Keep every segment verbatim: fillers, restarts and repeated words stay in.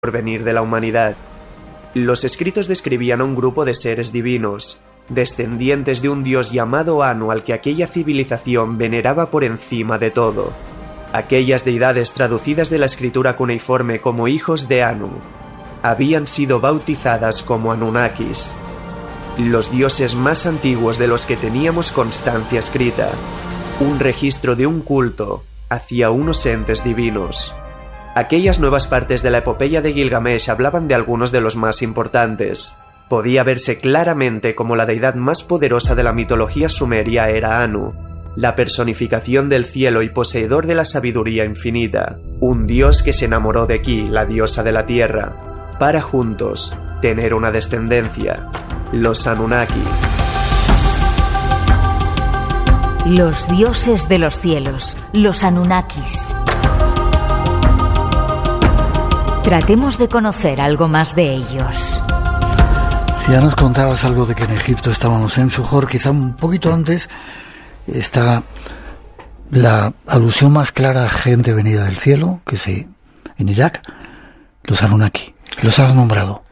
porvenir de la humanidad. Los escritos describían a un grupo de seres divinos, descendientes de un dios llamado Anu al que aquella civilización veneraba por encima de todo. Aquellas deidades traducidas de la escritura cuneiforme como hijos de Anu habían sido bautizadas como Anunnakis, los dioses más antiguos de los que teníamos constancia escrita, un registro de un culto hacia unos entes divinos. Aquellas nuevas partes de la epopeya de Gilgamesh hablaban de algunos de los más importantes. Podía verse claramente como la deidad más poderosa de la mitología sumeria era Anu, la personificación del cielo y poseedor de la sabiduría infinita, un dios que se enamoró de Ki, la diosa de la tierra, para juntos tener una descendencia, los Anunnaki. Los dioses de los cielos, los Anunnakis. Tratemos de conocer algo más de ellos. Si ya nos contabas algo de que en Egipto estaban los Ensuhor, quizá un poquito antes está la alusión más clara a gente venida del cielo, que sí, en Irak, los Anunnaki. ¿Los has nombrado?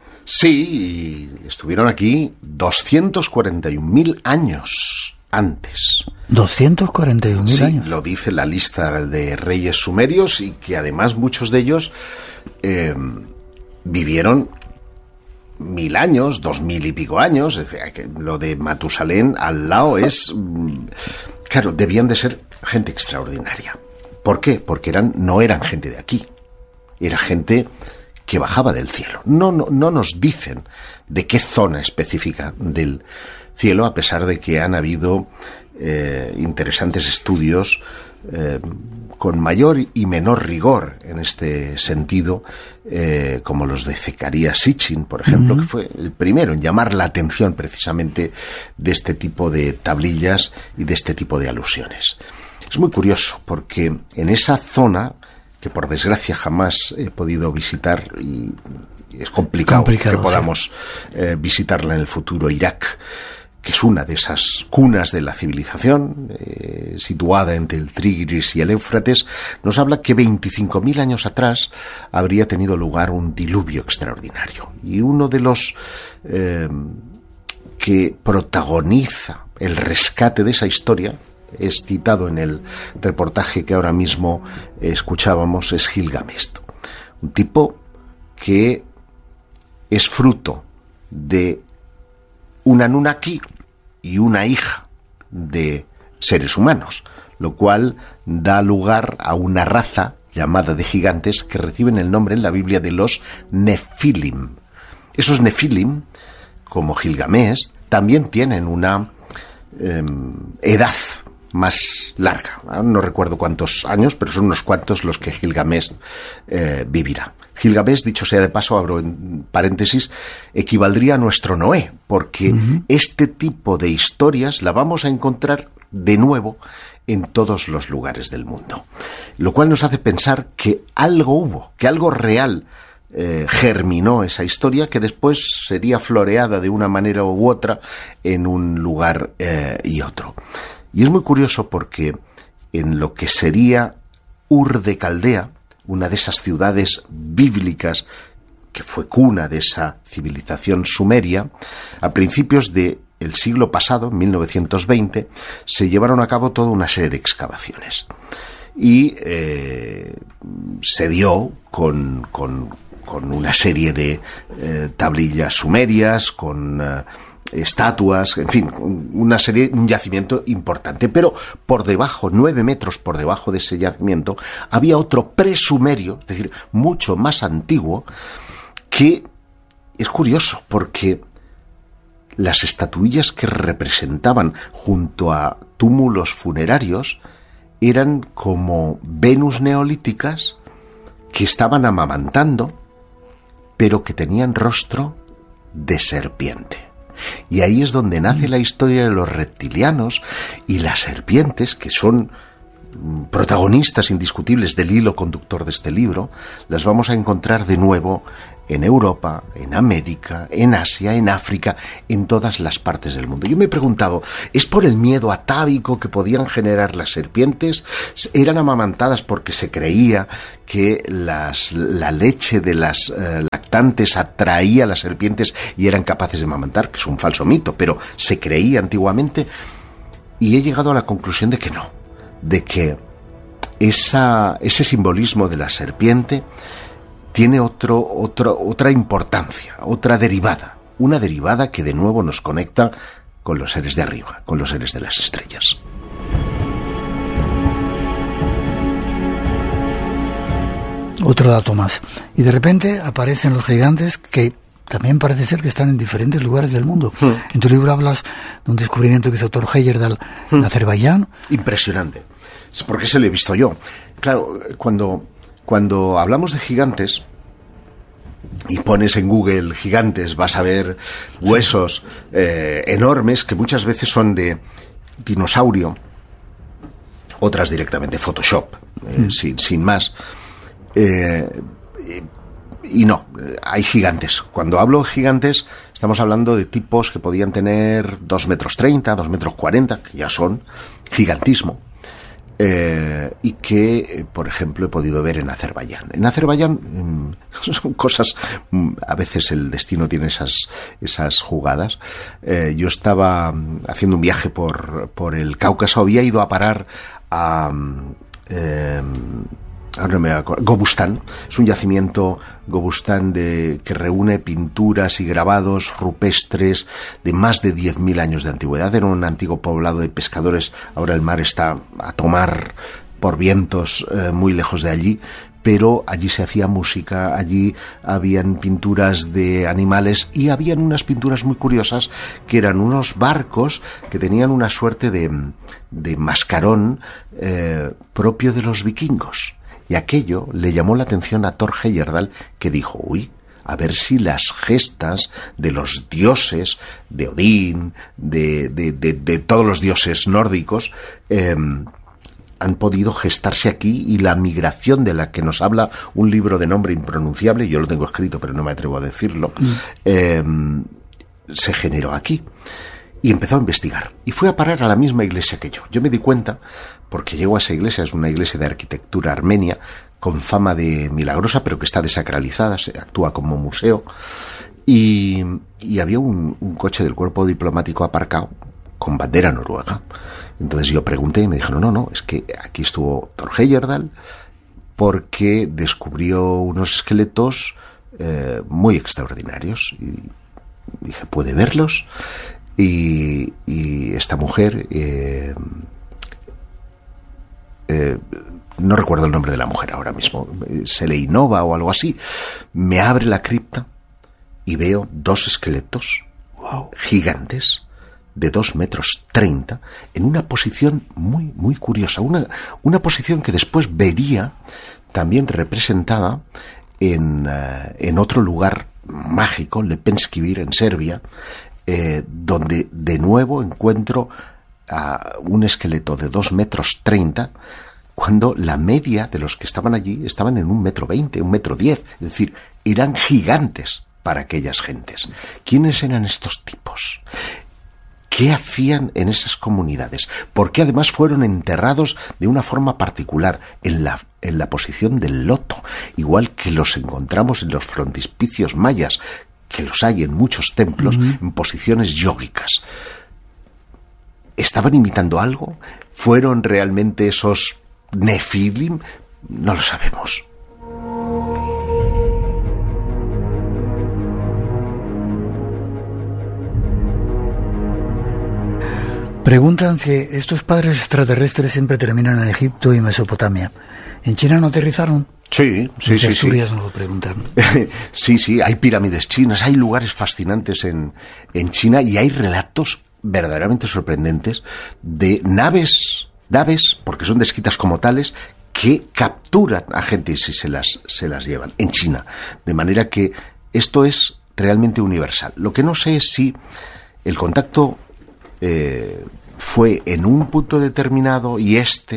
Sí, estuvieron aquí doscientos cuarenta y un mil años antes. ¿doscientos cuarenta y un mil sí, años? Lo dice la lista de reyes sumerios y que además muchos de ellos eh, vivieron mil años, dos mil y pico años. Es decir, que lo de Matusalén al lado es... Claro, debían de ser gente extraordinaria. ¿Por qué? Porque eran, no eran gente de aquí. Era gente que bajaba del cielo. No, no, no nos dicen de qué zona específica del cielo, a pesar de que han habido eh, interesantes estudios eh, con mayor y menor rigor en este sentido, eh, como los de Zecarías Sitchin, por ejemplo, uh-huh. que fue el primero en llamar la atención precisamente de este tipo de tablillas y de este tipo de alusiones. Es muy curioso porque en esa zona, que por desgracia jamás he podido visitar y es complicado, complicado que podamos sí. eh, visitarla en el futuro, Irak, que es una de esas cunas de la civilización, eh, situada entre el Tigris y el Éufrates, nos habla que veinticinco mil años atrás habría tenido lugar un diluvio extraordinario. Y uno de los eh, que protagoniza el rescate de esa historia, es citado en el reportaje que ahora mismo escuchábamos, es Gilgamesh, un tipo que es fruto de un Anunnaki y una hija de seres humanos, lo cual da lugar a una raza llamada de gigantes que reciben el nombre en la Biblia de los Nefilim. Esos Nefilim, como Gilgamesh, también tienen una eh, edad más larga. No recuerdo cuántos años, pero son unos cuantos los que Gilgamesh eh, vivirá. Gilgamesh, dicho sea de paso, abro en paréntesis, equivaldría a nuestro Noé, porque uh-huh. este tipo de historias la vamos a encontrar de nuevo en todos los lugares del mundo. Lo cual nos hace pensar que algo hubo, que algo real eh, germinó esa historia, que después sería floreada de una manera u otra en un lugar eh, y otro. Y es muy curioso porque en lo que sería Ur de Caldea, una de esas ciudades bíblicas que fue cuna de esa civilización sumeria, a principios del siglo pasado, mil novecientos veinte, se llevaron a cabo toda una serie de excavaciones. Y eh, se dio con, con, con una serie de eh, tablillas sumerias, con... Eh, estatuas, en fin, una serie, un yacimiento importante, pero por debajo, nueve metros por debajo de ese yacimiento, había otro presumerio, es decir, mucho más antiguo, que es curioso, porque las estatuillas que representaban junto a túmulos funerarios eran como Venus neolíticas que estaban amamantando, pero que tenían rostro de serpiente. Y ahí es donde nace la historia de los reptilianos y las serpientes, que son protagonistas indiscutibles del hilo conductor de este libro. Las vamos a encontrar de nuevo en Europa, en América, en Asia, en África, en todas las partes del mundo. Yo me he preguntado, ¿es por el miedo atávico que podían generar las serpientes? ¿Eran amamantadas porque se creía que las, la leche de las eh, lactantes atraía a las serpientes y eran capaces de amamantar? Que es un falso mito, pero se creía antiguamente. Y he llegado a la conclusión de que no, de que esa, ese simbolismo de la serpiente tiene otro, otro, otra importancia, otra derivada, una derivada que de nuevo nos conecta con los seres de arriba, con los seres de las estrellas. Otro dato más. Y de repente aparecen los gigantes que también parece ser que están en diferentes lugares del mundo. Hmm. En tu libro hablas de un descubrimiento que hizo Thor Heyerdahl hmm. en Azerbaiyán. Impresionante. Porque se lo he visto yo. Claro, cuando... Cuando hablamos de gigantes y pones en Google gigantes, vas a ver huesos eh, enormes que muchas veces son de dinosaurio, otras directamente Photoshop, eh, mm. sin, sin más. Eh, y no, hay gigantes. Cuando hablo de gigantes, estamos hablando de tipos que podían tener dos metros treinta, dos metros cuarenta, que ya son gigantismo. Eh, y que, eh, por ejemplo, he podido ver en Azerbaiyán. En Azerbaiyán mmm, son cosas, mmm, a veces el destino tiene esas, esas jugadas. Eh, yo estaba haciendo un viaje por, por el Cáucaso, había ido a parar a... Eh, ahora no me acuerdo, Gobustán. Es un yacimiento Gobustán de, que reúne pinturas y grabados rupestres de más de diez mil años de antigüedad. Era un antiguo poblado de pescadores. Ahora el mar está a tomar por vientos eh, muy lejos de allí, pero allí se hacía música, allí habían pinturas de animales y habían unas pinturas muy curiosas que eran unos barcos que tenían una suerte de, de mascarón eh, propio de los vikingos. Y aquello le llamó la atención a Thor Heyerdahl, que dijo, uy, a ver si las gestas de los dioses, de Odín, de, de, de, de todos los dioses nórdicos, eh, han podido gestarse aquí, y la migración de la que nos habla un libro de nombre impronunciable, yo lo tengo escrito pero no me atrevo a decirlo, mm. eh, se generó aquí. Y empezó a investigar. Y fue a parar a la misma iglesia que yo. Yo me di cuenta, porque llegó a esa iglesia, es una iglesia de arquitectura armenia, con fama de milagrosa, pero que está desacralizada, se actúa como museo. Y, y había un, un coche del cuerpo diplomático aparcado con bandera noruega. Entonces yo pregunté y me dijeron, no, no, es que aquí estuvo Thor Heyerdahl porque descubrió unos esqueletos eh, muy extraordinarios. Y dije, ¿puede verlos? Y, y esta mujer, eh, eh, no recuerdo el nombre de la mujer ahora mismo, Seleinova o algo así, me abre la cripta y veo dos esqueletos wow. gigantes de dos metros treinta en una posición muy, muy curiosa, una, una posición que después vería también representada en, uh, en otro lugar mágico, Lepenskivir, en Serbia, Eh, donde de nuevo encuentro a uh, un esqueleto de dos metros treinta, cuando la media de los que estaban allí estaban en un metro veinte, un metro diez, es decir, eran gigantes para aquellas gentes. ¿Quiénes eran estos tipos? ¿Qué hacían en esas comunidades? ¿Por qué además fueron enterrados de una forma particular, en la, en la posición del loto, igual que los encontramos en los frontispicios mayas, que los hay en muchos templos, uh-huh. en posiciones yógicas? ¿Estaban imitando algo? ¿Fueron realmente esos Nefilim? No lo sabemos. Preguntan si estos padres extraterrestres siempre terminan en Egipto y Mesopotamia. ¿En China no aterrizaron? Sí, sí, sí. Asturias sí. nos lo preguntan. Sí, sí, hay pirámides chinas, hay lugares fascinantes en, en China, y hay relatos verdaderamente sorprendentes de naves, naves, porque son descritas como tales, que capturan a gente y se las, se las llevan en China. De manera que esto es realmente universal. Lo que no sé es si el contacto eh, fue en un punto determinado y este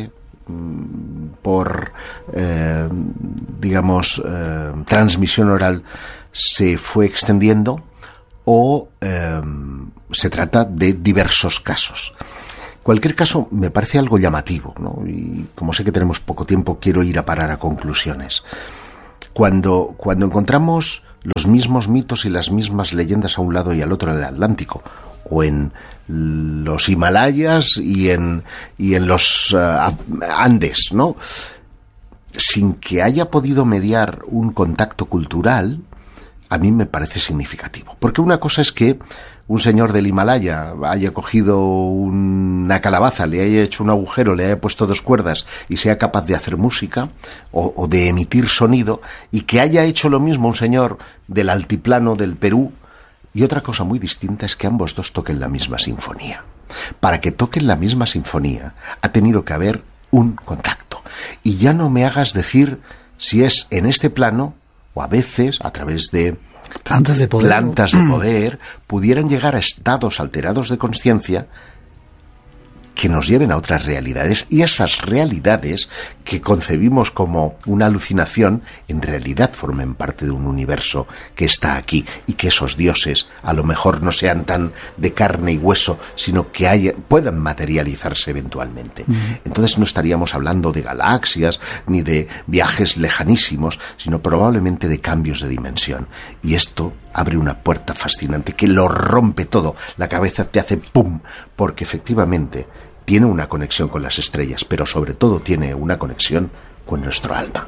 por, eh, digamos, eh, transmisión oral se fue extendiendo, o eh, se trata de diversos casos. Cualquier caso, me parece algo llamativo, ¿no? Y como sé que tenemos poco tiempo, quiero ir a parar a conclusiones. Cuando, cuando encontramos los mismos mitos y las mismas leyendas a un lado y al otro del Atlántico, o en los Himalayas y en, y en los uh, Andes, ¿no?, sin que haya podido mediar un contacto cultural, a mí me parece significativo. Porque una cosa es que un señor del Himalaya haya cogido una calabaza, le haya hecho un agujero, le haya puesto dos cuerdas y sea capaz de hacer música o, o de emitir sonido, y que haya hecho lo mismo un señor del altiplano del Perú. Y otra cosa muy distinta es que ambos dos toquen la misma sinfonía. Para que toquen la misma sinfonía ha tenido que haber un contacto. Y ya no me hagas decir si es en este plano o a veces a través de plantas de poder, plantas de poder pudieran llegar a estados alterados de conciencia que nos lleven a otras realidades, y esas realidades que concebimos como una alucinación en realidad formen parte de un universo que está aquí, y que esos dioses a lo mejor no sean tan de carne y hueso, sino que haya, puedan materializarse eventualmente. Uh-huh. Entonces no estaríamos hablando de galaxias ni de viajes lejanísimos, sino probablemente de cambios de dimensión, y esto abre una puerta fascinante que lo rompe todo. La cabeza te hace pum, porque efectivamente tiene una conexión con las estrellas, pero sobre todo tiene una conexión con nuestro alma.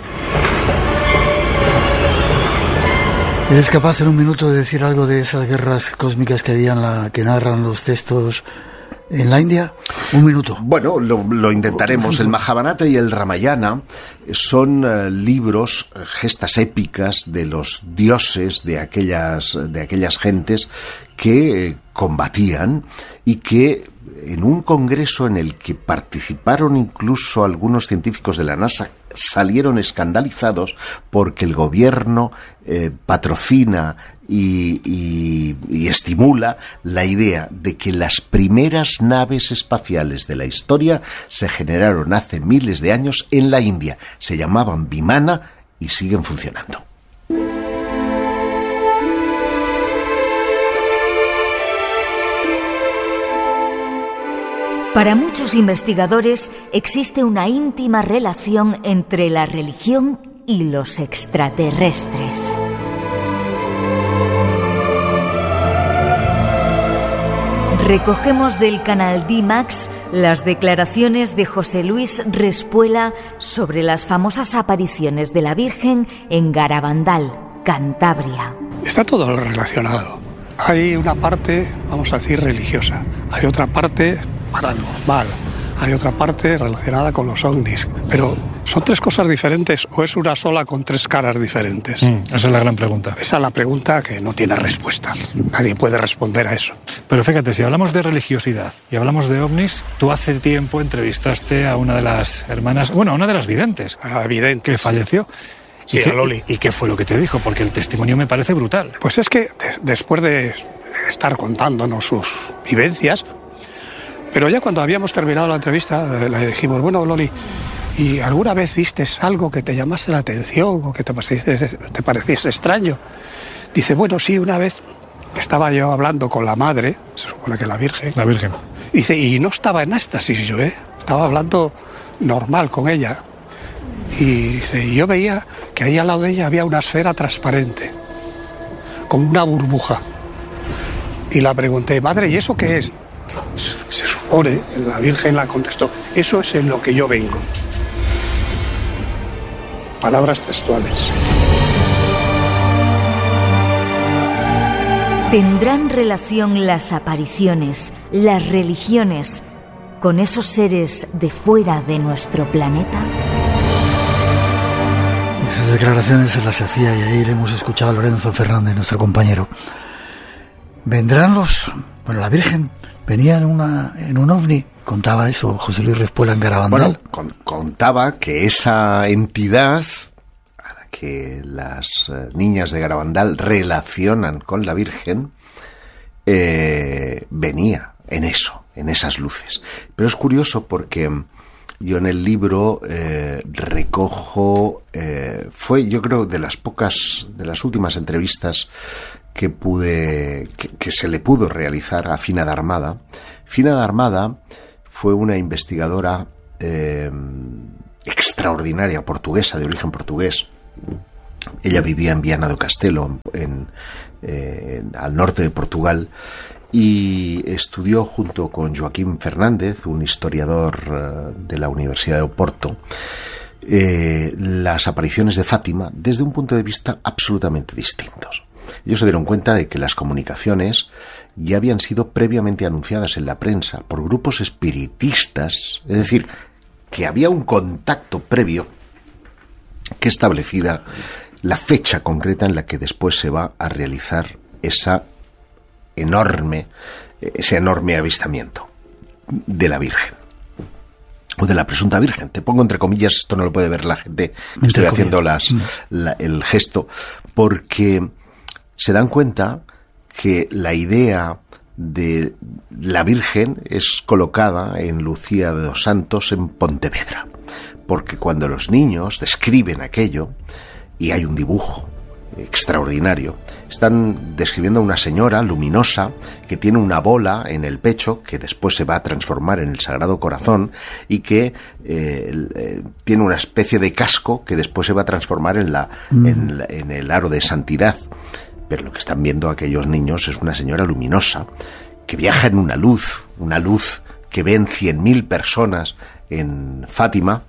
¿Eres capaz en un minuto de decir algo de esas guerras cósmicas que había en la, que narran los textos en la India? Un minuto. Bueno, lo, lo intentaremos. El Mahabharata y el Ramayana son uh, libros, gestas épicas de los dioses de aquellas, de aquellas gentes que eh, combatían, y que en un congreso en el que participaron incluso algunos científicos de la NASA salieron escandalizados porque el gobierno eh, patrocina y, y, y estimula la idea de que las primeras naves espaciales de la historia se generaron hace miles de años en la India. Se llamaban Vimana y siguen funcionando. Para muchos investigadores existe una íntima relación entre la religión y los extraterrestres. Recogemos del canal D-Max las declaraciones de José Luis Respuela sobre las famosas apariciones de la Virgen en Garabandal, Cantabria. Está todo relacionado. Hay una parte, vamos a decir, religiosa. Hay otra parte paranormal. Hay otra parte relacionada con los ovnis. Pero ¿son tres cosas diferentes o es una sola con tres caras diferentes? Mm, esa es la gran pregunta. Esa es la pregunta que no tiene respuesta. Nadie puede responder a eso. Pero fíjate, si hablamos de religiosidad y hablamos de ovnis, tú hace tiempo entrevistaste a una de las hermanas, bueno, a una de las videntes, a vidente, que falleció. Sí, ¿Y, qué, a Loli. ¿Y qué fue lo que te dijo? Porque el testimonio me parece brutal. Pues es que des- después de estar contándonos sus vivencias, pero ya cuando habíamos terminado la entrevista, le dijimos, bueno, Loli, ¿y alguna vez viste algo que te llamase la atención o que te pareciese, te pareciese extraño? Dice, bueno, sí, una vez estaba yo hablando con la madre, se supone que la Virgen. La Virgen. Dice, y no estaba en éxtasis yo, ¿eh? Estaba hablando normal con ella. Y dice, y yo veía que ahí al lado de ella había una esfera transparente, como una burbuja. Y la pregunté, madre, ¿y eso qué es? Se supone, la Virgen la contestó, eso es en lo que yo vengo. Palabras textuales. ¿Tendrán relación las apariciones, las religiones, con esos seres de fuera de nuestro planeta? Esas declaraciones se las hacía, y ahí le hemos escuchado a Lorenzo Fernández, nuestro compañero. ¿Vendrán los...? Bueno, la Virgen venía en, una, en un ovni, contaba eso José Luis Respuela en Garabandal. Bueno, con, contaba que esa entidad a la que las eh, niñas de Garabandal relacionan con la Virgen eh, venía en eso, en esas luces. Pero es curioso porque yo en el libro eh, recojo, eh, fue yo creo de las pocas, de las últimas entrevistas que pude, que, que se le pudo realizar a Fina D'Armada. Fina D'Armada fue una investigadora eh, extraordinaria, portuguesa, de origen portugués. Ella vivía en Viana do Castelo, en, eh, en, al norte de Portugal, y estudió junto con Joaquín Fernández, un historiador uh, de la Universidad de Oporto, eh, las apariciones de Fátima desde un punto de vista absolutamente distintos. Ellos se dieron cuenta de que las comunicaciones ya habían sido previamente anunciadas en la prensa por grupos espiritistas, es decir, que había un contacto previo que establecida la fecha concreta en la que después se va a realizar esa enorme, ese enorme avistamiento de la Virgen o de la presunta Virgen. Te pongo entre comillas, esto no lo puede ver la gente, que estoy haciendo las, la, el gesto, porque se dan cuenta que la idea de la Virgen es colocada en Lucía de dos Santos en Pontevedra, porque cuando los niños describen aquello, y hay un dibujo extraordinario, están describiendo a una señora luminosa que tiene una bola en el pecho que después se va a transformar en el Sagrado Corazón y que eh, eh, tiene una especie de casco que después se va a transformar en, la, mm. en, la, en el aro de santidad. Pero lo que están viendo aquellos niños es una señora luminosa que viaja en una luz, una luz que ven cien mil personas en Fátima,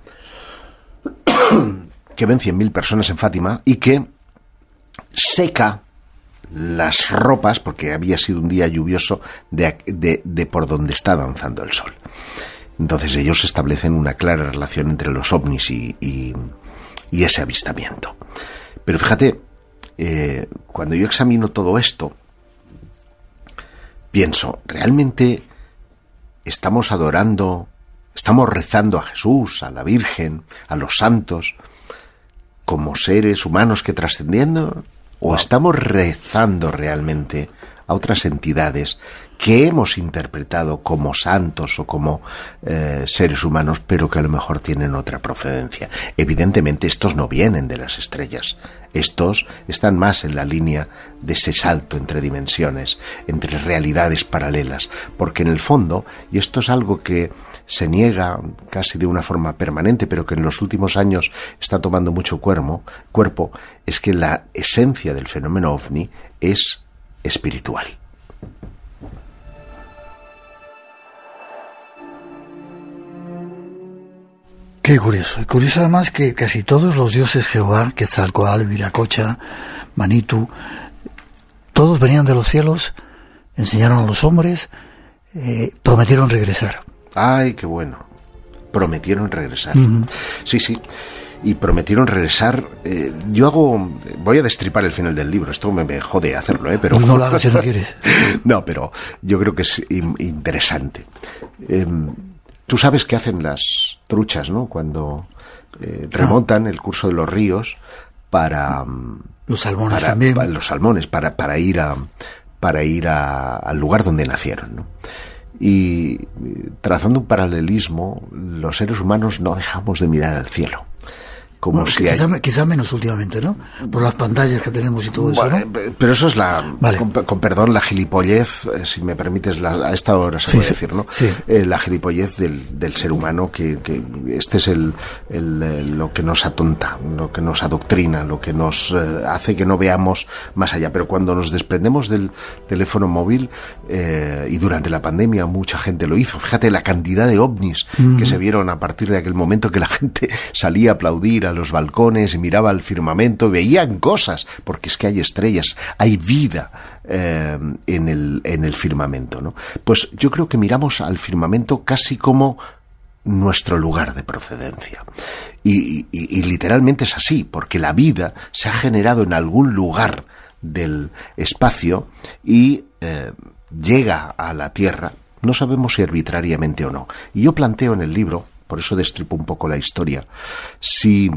que ven cien mil personas en Fátima y que seca las ropas, porque había sido un día lluvioso, de, de, de por donde está danzando el sol. Entonces ellos establecen una clara relación entre los ovnis y, y, y ese avistamiento. Pero fíjate, eh, cuando yo examino todo esto, pienso, ¿realmente estamos adorando, estamos rezando a Jesús, a la Virgen, a los santos, como seres humanos que trascendiendo? ¿O wow. estamos rezando realmente a otras entidades que hemos interpretado como santos o como eh, seres humanos, pero que a lo mejor tienen otra procedencia? Evidentemente estos no vienen de las estrellas, estos están más en la línea de ese salto entre dimensiones, entre realidades paralelas, porque en el fondo, y esto es algo que se niega casi de una forma permanente, pero que en los últimos años está tomando mucho cuerpo, cuerpo, es que la esencia del fenómeno ovni es espiritual. Qué curioso. Y curioso además que casi todos los dioses Jehová, Quetzalcóatl, Viracocha, Manitu, todos venían de los cielos, enseñaron a los hombres, eh, prometieron regresar. ¡Ay, qué bueno! Prometieron regresar. Uh-huh. Sí, sí. Y prometieron regresar. Eh, yo hago... Voy a destripar el final del libro. Esto me, me jode hacerlo, ¿eh? Pero... No lo hagas si no quieres. No, pero yo creo que es in- interesante. Eh, tú sabes qué hacen las truchas, ¿no? Cuando eh, remontan ah. el curso de los ríos para... Los salmones para, también. Para, los salmones, para, para ir, a, para ir a, al lugar donde nacieron, ¿no? Y trazando un paralelismo, los seres humanos no dejamos de mirar al cielo. Como bueno, si quizá, hay... quizá menos últimamente, ¿no? Por las pantallas que tenemos y todo bueno, eso, ¿no? Pero eso es la, vale. con, con perdón, la gilipollez, eh, si me permites, la, a esta hora se sí, puede sí, decir, ¿no? Sí. Eh, la gilipollez del, del ser humano, que, que este es el, el, el lo que nos atonta, lo que nos adoctrina, lo que nos eh, hace que no veamos más allá. Pero cuando nos desprendemos del teléfono móvil, eh, y durante la pandemia mucha gente lo hizo, fíjate la cantidad de ovnis mm. que se vieron a partir de aquel momento, que la gente salía a aplaudir a los balcones y miraba al firmamento, veían cosas, porque es que hay estrellas, hay vida eh, en el en el firmamento, ¿no? Pues yo creo que miramos al firmamento casi como nuestro lugar de procedencia. Y, y, y literalmente es así, porque la vida se ha generado en algún lugar del espacio y eh, llega a la Tierra, no sabemos si arbitrariamente o no. Y yo planteo en el libro, por eso destripo un poco la historia, si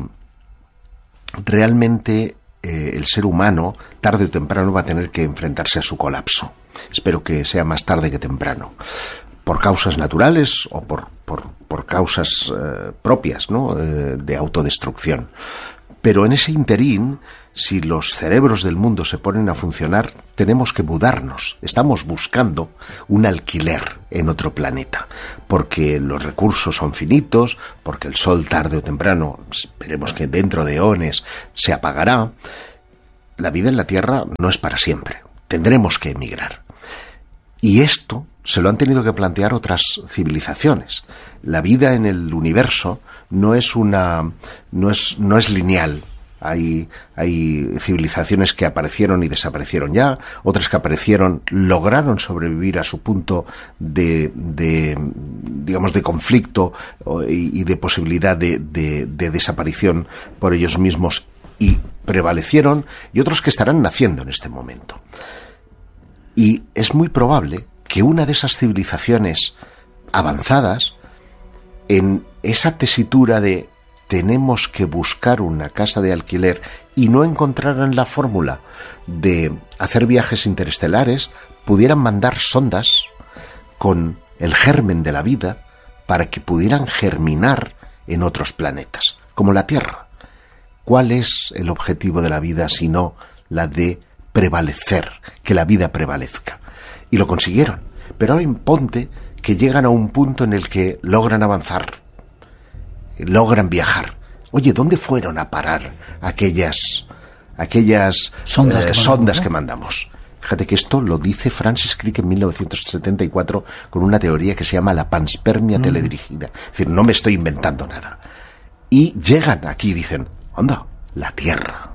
realmente eh, el ser humano tarde o temprano va a tener que enfrentarse a su colapso. Espero que sea más tarde que temprano, por causas naturales o por, por, por causas eh, propias, ¿no? eh, de autodestrucción. Pero en ese interín, si los cerebros del mundo se ponen a funcionar, tenemos que mudarnos. Estamos buscando un alquiler en otro planeta, porque los recursos son finitos, porque el sol tarde o temprano, esperemos que dentro de eones, se apagará. La vida en la Tierra no es para siempre. Tendremos que emigrar. Y esto se lo han tenido que plantear otras civilizaciones. La vida en el universo no es una, no es, no es lineal. Hay, hay civilizaciones que aparecieron y desaparecieron ya, otras que aparecieron, lograron sobrevivir a su punto de, de digamos, de conflicto y, y de posibilidad de, de, de desaparición por ellos mismos y prevalecieron, y otros que estarán naciendo en este momento. Y es muy probable que una de esas civilizaciones avanzadas, en esa tesitura de tenemos que buscar una casa de alquiler y no encontraran la fórmula de hacer viajes interestelares, pudieran mandar sondas con el germen de la vida para que pudieran germinar en otros planetas, como la Tierra. ¿Cuál es el objetivo de la vida sino la de prevalecer, que la vida prevalezca? Y lo consiguieron. Pero ahora ponte que llegan a un punto en el que logran avanzar, logran viajar. Oye, ¿dónde fueron a parar aquellas, aquellas sondas, eh, que, sondas mandamos, ¿no? que mandamos? Fíjate que esto lo dice Francis Crick en mil novecientos setenta y cuatro con una teoría que se llama la panspermia mm. teledirigida. Es decir, no me estoy inventando nada. Y llegan aquí y dicen, anda, la Tierra.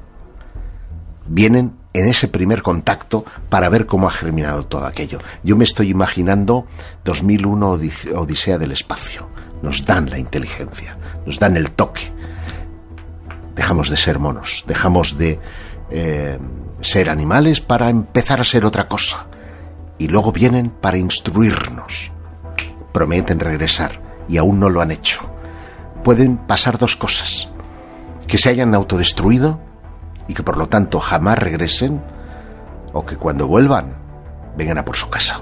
Vienen en ese primer contacto para ver cómo ha germinado todo aquello. Yo me estoy imaginando dos mil uno Odisea del espacio. Nos dan la inteligencia, nos dan el toque. Dejamos de ser monos, dejamos de eh, ser animales para empezar a ser otra cosa. Y luego vienen para instruirnos. Prometen regresar y aún no lo han hecho. Pueden pasar dos cosas: que se hayan autodestruido y que por lo tanto jamás regresen, o que cuando vuelvan vengan a por su casa.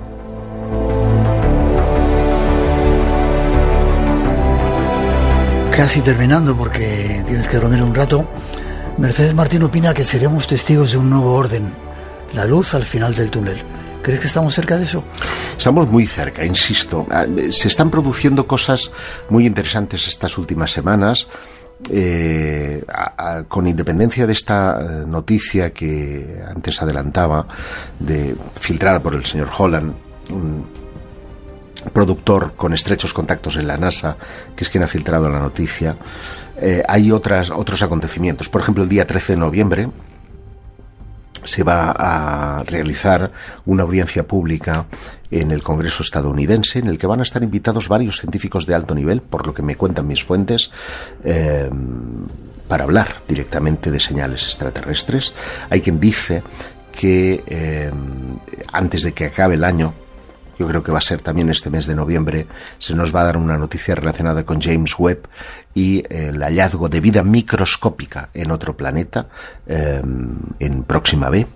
Casi terminando, porque tienes que dormir un rato. Mercedes Martín opina que seremos testigos de un nuevo orden, la luz al final del túnel. ¿Crees que estamos cerca de eso? Estamos muy cerca, insisto. Se están produciendo cosas muy interesantes estas últimas semanas. Eh, a, a, con independencia de esta noticia que antes adelantaba, de, filtrada por el señor Holland, un productor con estrechos contactos en la NASA, que es quien ha filtrado la noticia, eh, hay otras, otros acontecimientos. Por ejemplo, el día trece de noviembre se va a realizar una audiencia pública en el Congreso estadounidense, en el que van a estar invitados varios científicos de alto nivel, por lo que me cuentan mis fuentes, eh, para hablar directamente de señales extraterrestres. Hay quien dice que eh, antes de que acabe el año, yo creo que va a ser también este mes de noviembre, se nos va a dar una noticia relacionada con James Webb y el hallazgo de vida microscópica en otro planeta, eh, en Próxima B.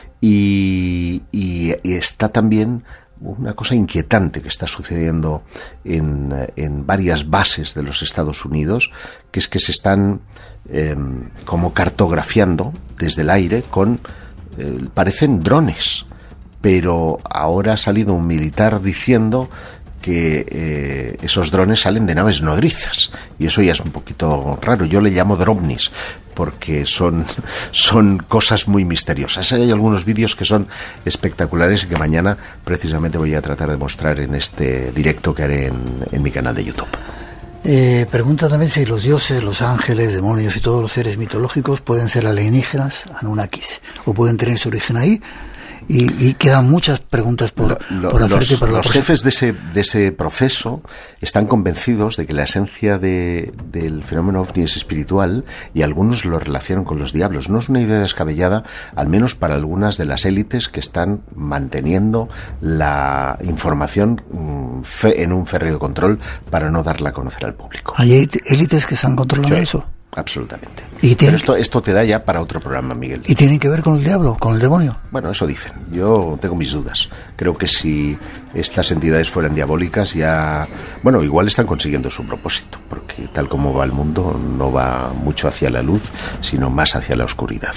Y, y, y está también una cosa inquietante que está sucediendo en, en varias bases de los Estados Unidos, que es que se están eh, como cartografiando desde el aire con, eh, parecen drones. Pero ahora ha salido un militar diciendo que eh, esos drones salen de naves nodrizas, y eso ya es un poquito raro. Yo le llamo drovnis porque son, son cosas muy misteriosas. Hay algunos vídeos que son espectaculares y que mañana precisamente voy a tratar de mostrar en este directo que haré en, en mi canal de YouTube. Eh, pregunta también si los dioses, los ángeles, demonios y todos los seres mitológicos pueden ser alienígenas, Anunnakis, o pueden tener su origen ahí. Y, y quedan muchas preguntas por, lo, lo, por hacerte los, para la los próxima. jefes de ese, de ese proceso están convencidos de que la esencia de, del fenómeno ovni es espiritual, y algunos lo relacionan con los diablos. No es una idea descabellada, al menos para algunas de las élites que están manteniendo la información mm, fe, en un férreo control para no darla a conocer al público. ¿Hay élites que están controlando sí. eso? absolutamente. ¿Y Pero esto, esto te da ya para otro programa, Miguel. ¿Y tienen que ver con el diablo, con el demonio? Bueno, eso dicen. Yo tengo mis dudas. Creo que si estas entidades fueran diabólicas ya... Bueno, igual están consiguiendo su propósito, porque tal como va el mundo no va mucho hacia la luz, sino más hacia la oscuridad.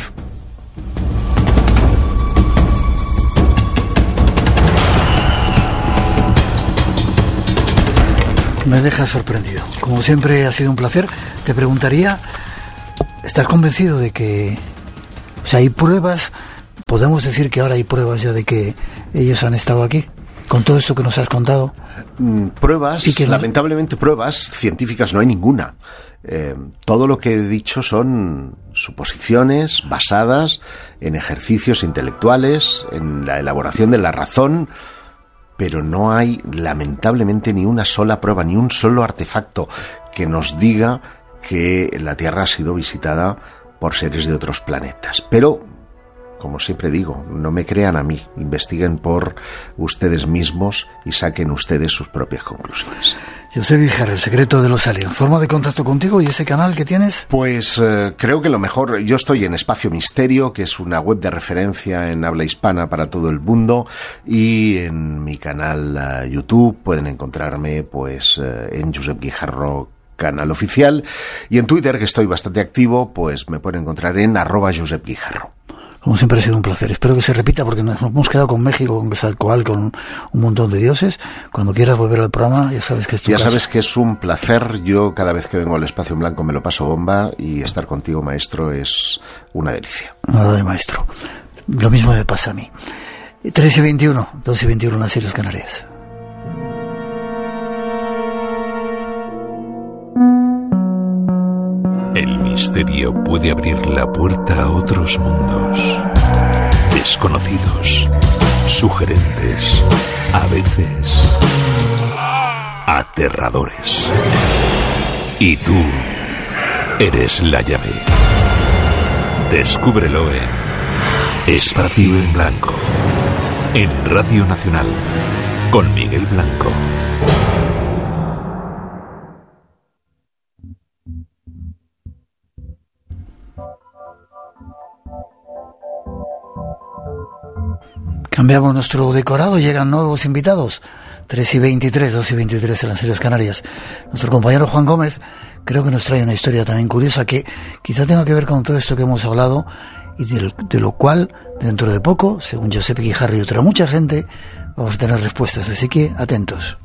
Me deja sorprendido. Como siempre ha sido un placer. Te preguntaría, ¿estás convencido de que, o sea, hay pruebas, podemos decir que ahora hay pruebas ya de que ellos han estado aquí? Con todo esto que nos has contado. Mm, pruebas, ¿Y que no? lamentablemente pruebas científicas no hay ninguna. Eh, todo lo que he dicho son suposiciones basadas en ejercicios intelectuales, en la elaboración de la razón, pero no hay, lamentablemente, ni una sola prueba, ni un solo artefacto que nos diga que la Tierra ha sido visitada por seres de otros planetas. Pero, como siempre digo, no me crean a mí, investiguen por ustedes mismos y saquen ustedes sus propias conclusiones. Josep Guijarro, El secreto de los aliens. ¿Forma de contacto contigo y ese canal que tienes? Pues eh, creo que lo mejor, yo estoy en Espacio Misterio, que es una web de referencia en habla hispana para todo el mundo, y en mi canal uh, YouTube pueden encontrarme pues uh, en Josep Guijarro canal oficial, y en Twitter, que estoy bastante activo, pues me pueden encontrar en arroba Josep Guijarro. Como siempre ha sido un placer. Espero que se repita porque nos hemos quedado con México, con Quetzalcóatl, con un montón de dioses. Cuando quieras volver al programa, ya sabes que es tu Ya casa. sabes que es un placer. Yo cada vez que vengo al Espacio en Blanco me lo paso bomba, y estar contigo, maestro, es una delicia. Nada de maestro. Lo mismo me pasa a mí. tres y veintiuno, dos y veintiuno en las Islas Canarias. El misterio puede abrir la puerta a otros mundos, desconocidos, sugerentes, a veces aterradores. Y tú eres la llave. Descúbrelo en Espacio en Blanco, en Radio Nacional, con Miguel Blanco. Cambiamos nuestro decorado, llegan nuevos invitados. tres y veintitrés, dos y veintitrés en las Islas Canarias. Nuestro compañero Juan Gómez creo que nos trae una historia también curiosa que quizá tenga que ver con todo esto que hemos hablado y de, de lo cual dentro de poco, según Josep Guijarro y otra mucha gente, vamos a tener respuestas. Así que atentos.